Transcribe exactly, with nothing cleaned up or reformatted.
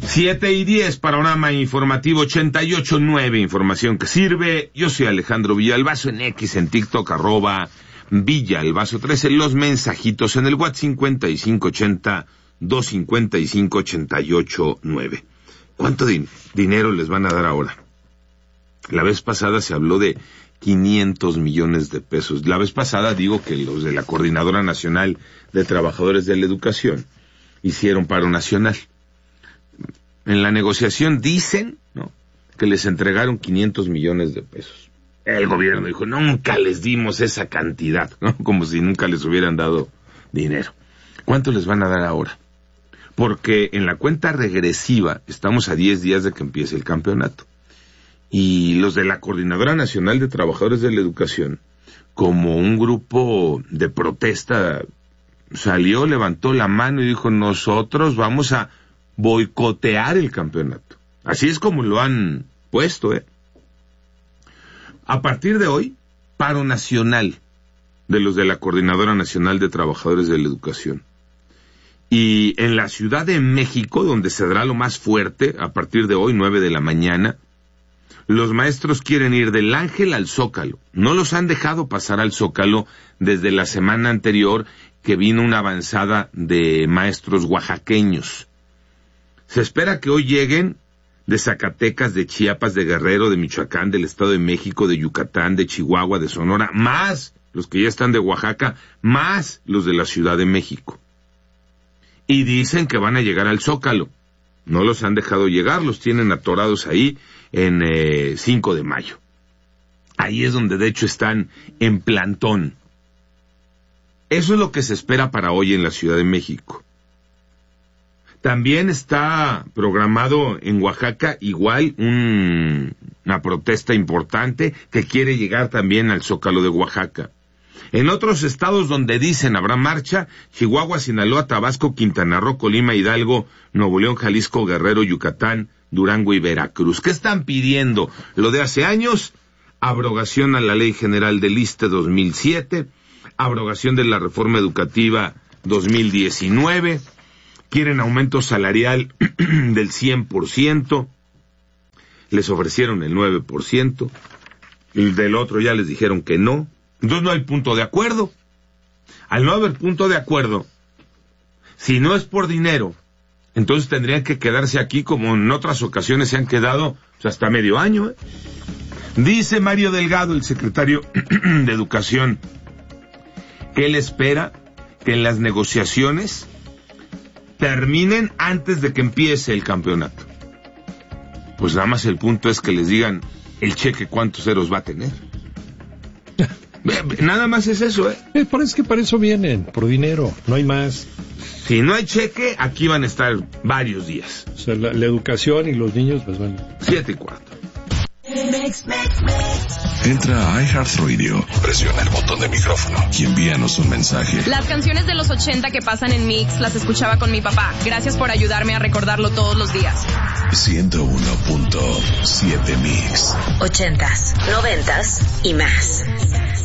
Siete y diez, panorama informativo ochenta y ocho nueve, información que sirve. Yo soy Alejandro Villalbazo, en X, en TikTok, arroba Villalbazo trece, los mensajitos en el WhatsApp cincuenta y cinco ochenta, doscientos cincuenta y cinco, ochenta y ocho nueve. ¿Cuánto din- dinero les van a dar ahora? La vez pasada se habló de quinientos millones de pesos. La vez pasada digo que los de la Coordinadora Nacional de Trabajadores de la Educación hicieron paro nacional. En la negociación dicen, ¿no?, que les entregaron quinientos millones de pesos. El gobierno dijo, nunca les dimos esa cantidad, ¿no? Como si nunca les hubieran dado dinero. ¿Cuánto les van a dar ahora? Porque en la cuenta regresiva estamos a diez días de que empiece el campeonato. Y los de la Coordinadora Nacional de Trabajadores de la Educación, como un grupo de protesta, salió, levantó la mano y dijo, nosotros vamos a boicotear el campeonato. Así es como lo han puesto, ¿eh? A partir de hoy, paro nacional de los de la Coordinadora Nacional de Trabajadores de la Educación. Y en la Ciudad de México, donde se dará lo más fuerte, a partir de hoy, nueve de la mañana, los maestros quieren ir del Ángel al Zócalo. No los han dejado pasar al Zócalo desde la semana anterior, que vino una avanzada de maestros oaxaqueños. Se espera que hoy lleguen de Zacatecas, de Chiapas, de Guerrero, de Michoacán, del Estado de México, de Yucatán, de Chihuahua, de Sonora, más los que ya están de Oaxaca, más los de la Ciudad de México. Y dicen que van a llegar al Zócalo. No los han dejado llegar, los tienen atorados ahí en eh, cinco de mayo. Ahí es donde de hecho están en plantón. Eso es lo que se espera para hoy en la Ciudad de México. También está programado en Oaxaca igual un, una protesta importante que quiere llegar también al Zócalo de Oaxaca. En otros estados donde dicen habrá marcha, Chihuahua, Sinaloa, Tabasco, Quintana Roo, Colima, Hidalgo, Nuevo León, Jalisco, Guerrero, Yucatán, Durango y Veracruz. ¿Qué están pidiendo? Lo de hace años, abrogación a la Ley General del ISSSTE dos mil siete, abrogación de la Reforma Educativa dos mil diecinueve, quieren aumento salarial del cien por ciento, les ofrecieron el nueve por ciento, el del otro ya les dijeron que no, entonces no hay punto de acuerdo. Al no haber punto de acuerdo, si no es por dinero, entonces tendrían que quedarse aquí como en otras ocasiones se han quedado pues, hasta medio año, ¿eh? Dice Mario Delgado, el secretario de Educación, que él espera que en las negociaciones terminen antes de que empiece el campeonato. Pues nada más el punto es que les digan el cheque cuántos ceros va a tener. Nada más es eso, ¿eh? Eh, por eso que para eso vienen, por dinero, no hay más. Si no hay cheque, aquí van a estar varios días. O sea, la, la educación y los niños, pues van. Siete y cuarto. Entra a iHeartRadio, presiona el botón de micrófono y envíanos un mensaje. Las canciones de los ochenta que pasan en Mix las escuchaba con mi papá. Gracias por ayudarme a recordarlo todos los días. ciento uno punto siete Mix. Ochentas, noventas y más.